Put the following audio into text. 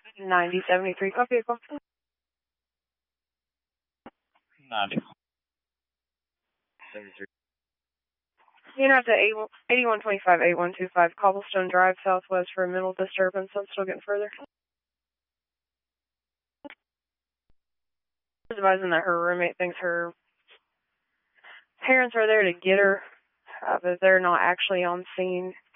9073, copy vehicle. 9073. You're at the 8125, 8125, Cobblestone Drive, southwest for a mental disturbance. I'm still getting further. Advising that her roommate thinks her parents are there to get her, but they're not actually on scene.